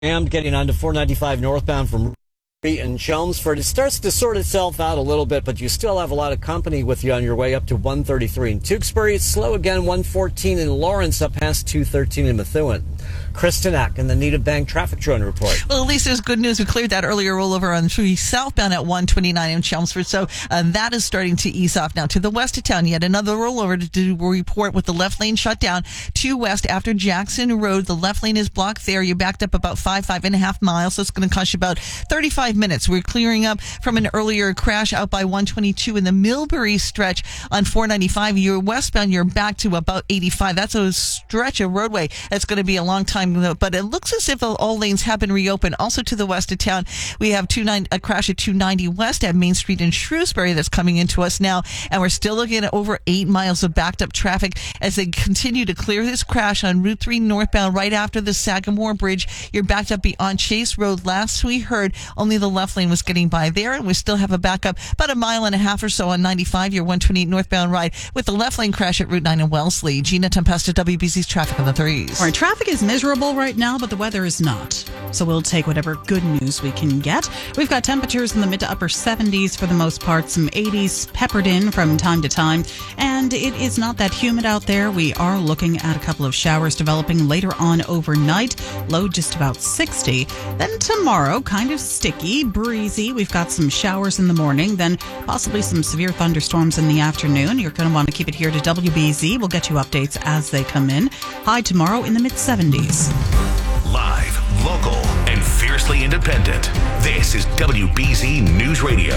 I'm getting onto 495 northbound from in Chelmsford. It starts to sort itself out a little bit, but you still have a lot of company with you on your way up to 133 in Tewksbury. It's slow again, 114 in Lawrence, up past 213 in Methuen. Kristen Eck in the Needham Bank Traffic Drone Report. Well, at least there's good news. We cleared that earlier rollover on 3 southbound at 129 in Chelmsford, so that is starting to ease off now. To the west of town, yet another rollover to report with the left lane shut down. To west after Jackson Road, the left lane is blocked there. You backed up about 5.5 miles, so it's going to cost you about 35 minutes. We're clearing up from an earlier crash out by 122 in the Millbury stretch on 495. You're westbound, you're back to about 85. That's a stretch of roadway that's going to be a long time, but it looks as if all lanes have been reopened. Also to the west of town, we have a crash at 290 west at Main Street in Shrewsbury that's coming into us now, and we're still looking at over 8 miles of backed up traffic as they continue to clear this crash on Route 3 northbound right after the Sagamore Bridge. You're backed up beyond Chase Road. Last we heard, only the left lane was getting by there, and we still have a backup about 1.5 miles or so on 95, your 128 northbound ride, with the left lane crash at Route 9 in Wellesley. Gina Tempesta, WBC's traffic on the 3s. All right, traffic is miserable right now, but the weather is not. So we'll take whatever good news we can get. We've got temperatures in the mid to upper 70s for the most part, some 80s peppered in from time to time, and it is not that humid out there. We are looking at a couple of showers developing later on overnight, low just about 60. Then tomorrow, kind of sticky, breezy. We've got some showers in the morning, then possibly some severe thunderstorms in the afternoon. You're going to want to keep it here to WBZ. We'll get you updates as they come in. High tomorrow in the mid-70s. Live, local, and fiercely independent. This is WBZ News Radio.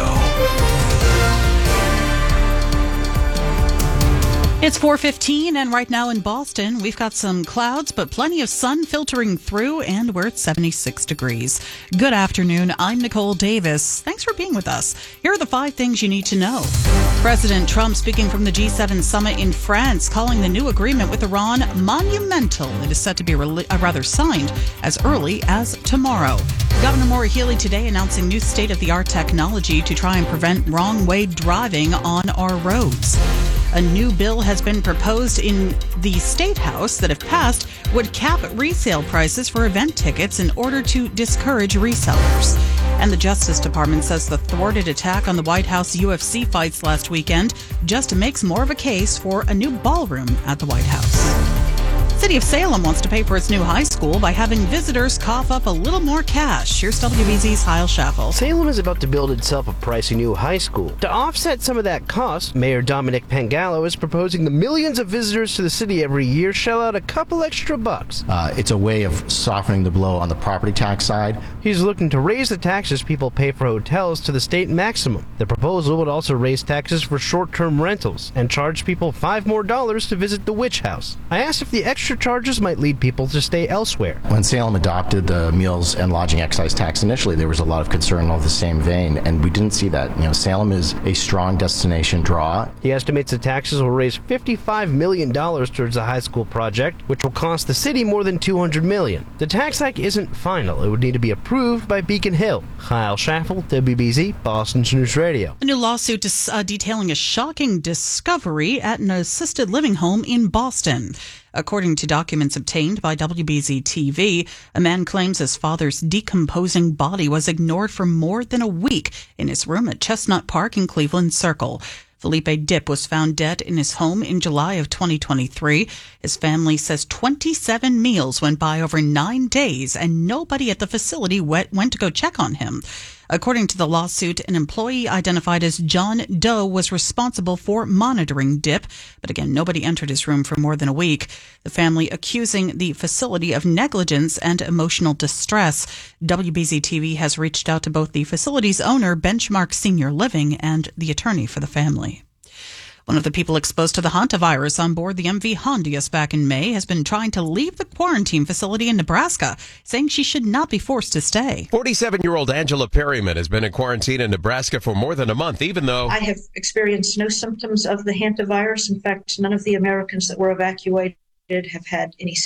It's 4:15, and right now in Boston, we've got some clouds, but plenty of sun filtering through, and we're at 76 degrees. Good afternoon. I'm Nicole Davis. Thanks for being with us. Here are the 5 things you need to know. President Trump speaking from the G7 summit in France, calling the new agreement with Iran monumental. It is set to be signed as early as tomorrow. Governor Maura Healey today announcing new state-of-the-art technology to try and prevent wrong-way driving on our roads. A new bill has been proposed in the State House that, if passed, would cap resale prices for event tickets in order to discourage resellers. And the Justice Department says the thwarted attack on the White House UFC fights last weekend just makes more of a case for a new ballroom at the White House. City of Salem wants to pay for its new high school by having visitors cough up a little more cash. Here's WBZ's Kyle Schaffel. Salem is about to build itself a pricey new high school. To offset some of that cost, Mayor Dominic Pangallo is proposing the millions of visitors to the city every year shell out a couple extra bucks. It's a way of softening the blow on the property tax side. He's looking to raise the taxes people pay for hotels to the state maximum. The proposal would also raise taxes for short-term rentals and charge people $5 more to visit the Witch House. I asked if the extra charges might lead people to stay elsewhere. When Salem adopted the meals and lodging excise tax initially, there was a lot of concern of the same vein, and we didn't see that. Salem is a strong destination draw. He estimates the taxes will raise $55 million towards the high school project, which will cost the city more than $200 million. The tax hike isn't final. It would need to be approved by Beacon Hill. Kyle Schaffel, WBZ, Boston's News Radio. A new lawsuit detailing a shocking discovery at an assisted living home in Boston. According to documents obtained by WBZ TV, a man claims his father's decomposing body was ignored for more than a week in his room at Chestnut Park in Cleveland Circle. Felipe Dip was found dead in his home in July of 2023. His family says 27 meals went by over 9 days, and nobody at the facility went to go check on him. According to the lawsuit, an employee identified as John Doe was responsible for monitoring Dip, but again, nobody entered his room for more than a week. The family accusing the facility of negligence and emotional distress. WBZ TV has reached out to both the facility's owner, Benchmark Senior Living, and the attorney for the family. One of the people exposed to the hantavirus on board the MV Hondius back in May has been trying to leave the quarantine facility in Nebraska, saying she should not be forced to stay. 47-year-old Angela Perryman has been in quarantine in Nebraska for more than a month, even though I have experienced no symptoms of the hantavirus. In fact, none of the Americans that were evacuated have had any symptoms.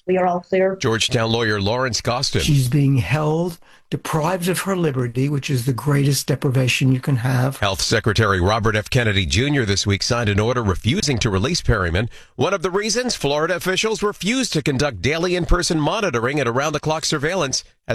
we are all clear. Georgetown lawyer Lawrence Gostin. She's being held, deprived of her liberty, which is the greatest deprivation you can have. Health Secretary Robert F. Kennedy Jr. this week signed an order refusing to release Perryman. One of the reasons, Florida officials refused to conduct daily in-person monitoring and around-the-clock surveillance